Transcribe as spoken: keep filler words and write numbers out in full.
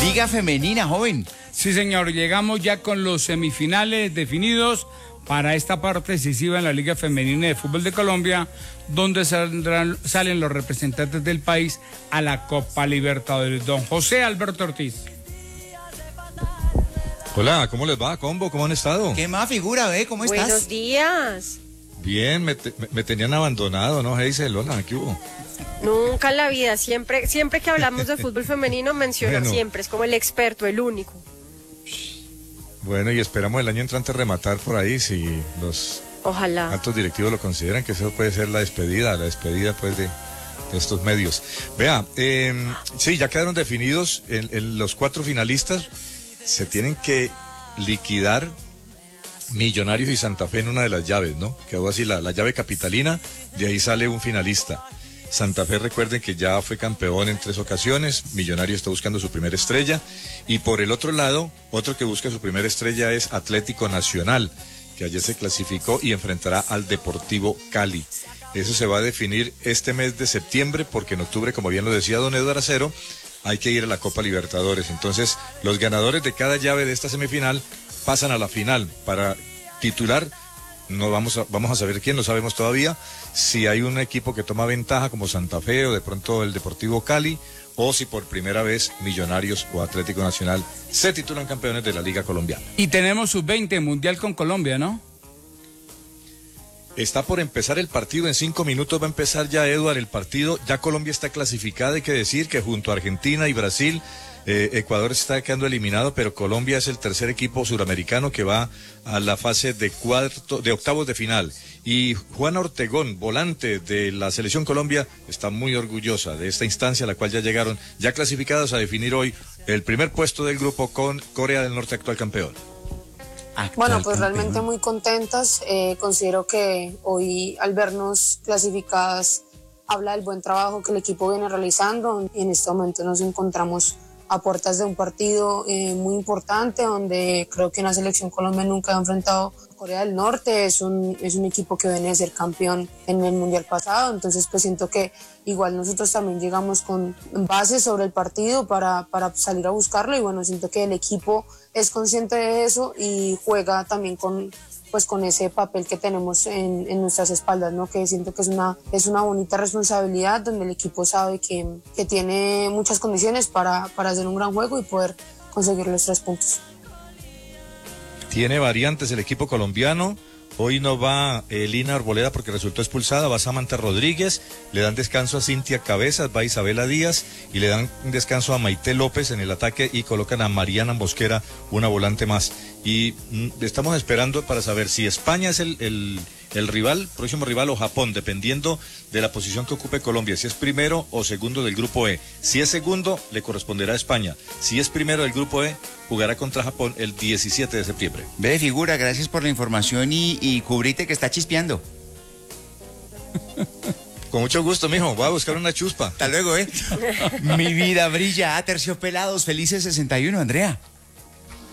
Liga Femenina, joven. Sí, señor, llegamos ya con los semifinales definidos para esta parte decisiva en la Liga Femenina de Fútbol de Colombia, donde saldrán, salen los representantes del país a la Copa Libertadores. Don José Alberto Ortiz. Hola, ¿cómo les va, combo? ¿Cómo han estado? ¿Qué más figura, ve? ¿Cómo estás? Buenos días. Bien, me, te, me tenían abandonado, ¿no, Hazel? Hola, ¿qué hubo? Nunca en la vida, siempre, siempre que hablamos de fútbol femenino menciona Bueno. siempre, es como el experto, el único. Bueno, y esperamos el año entrante rematar por ahí, si los Ojalá. altos directivos lo consideran, que eso puede ser la despedida, la despedida pues de, de estos medios. Vea, eh, sí, ya quedaron definidos en, en los cuatro finalistas, se tienen que liquidar Millonarios y Santa Fe en una de las llaves, ¿no? Quedó así la, la llave capitalina, de ahí sale un finalista. Santa Fe, recuerden que ya fue campeón en tres ocasiones, Millonarios está buscando su primera estrella, y por el otro lado, otro que busca su primera estrella es Atlético Nacional, que ayer se clasificó y enfrentará al Deportivo Cali. Eso se va a definir este mes de septiembre, porque en octubre, como bien lo decía don Eduardo Acero, hay que ir a la Copa Libertadores. Entonces, los ganadores de cada llave de esta semifinal pasan a la final para titular. No vamos a, vamos a saber quién, no sabemos todavía, si hay un equipo que toma ventaja como Santa Fe o de pronto el Deportivo Cali, o si por primera vez Millonarios o Atlético Nacional se titulan campeones de la Liga Colombiana. Y tenemos sub veinte Mundial con Colombia, ¿no? Está por empezar el partido, en cinco minutos va a empezar ya, Eduard, el partido. Ya Colombia está clasificada, hay que decir que junto a Argentina y Brasil, eh, Ecuador está quedando eliminado, pero Colombia es el tercer equipo suramericano que va a la fase de cuarto, de octavos de final. Y Juana Ortegón, volante de la Selección Colombia, está muy orgullosa de esta instancia a la cual ya llegaron, ya clasificados a definir hoy el primer puesto del grupo con Corea del Norte, actual campeón. Actual Bueno, pues campeón. realmente muy contentas. Eh, considero que hoy, al vernos clasificadas, habla del buen trabajo que el equipo viene realizando. En este momento nos encontramos a puertas de un partido eh, muy importante, donde creo que una selección Colombia nunca ha enfrentado a Corea del Norte. Es un, es un equipo que viene de ser campeón en el Mundial pasado, entonces pues siento que igual nosotros también llegamos con bases sobre el partido para, para salir a buscarlo, y bueno, siento que el equipo es consciente de eso y juega también con, pues, con ese papel que tenemos en, en nuestras espaldas, ¿no? Que siento que es una, es una bonita responsabilidad, donde el equipo sabe que, que tiene muchas condiciones para, para hacer un gran juego y poder conseguir los tres puntos. Tiene variantes el equipo colombiano. Hoy no va eh, Lina Arboleda porque resultó expulsada, va Samantha Rodríguez, le dan descanso a Cintia Cabezas, va Isabela Díaz y le dan descanso a Maite López en el ataque y colocan a Mariana Mosquera, una volante más. Y mm, estamos esperando para saber si España es el, el, el rival, próximo rival, o Japón, dependiendo de la posición que ocupe Colombia, si es primero o segundo del grupo E. Si es segundo, le corresponderá a España. Si es primero del grupo E, jugará contra Japón el diecisiete de septiembre. Ve, figura, gracias por la información y, y cubrite que está chispeando. Con mucho gusto, mijo, voy a buscar una chuspa. Hasta luego, ¿eh? Mi vida brilla. Terciopelados, felices sesenta y uno, Andrea.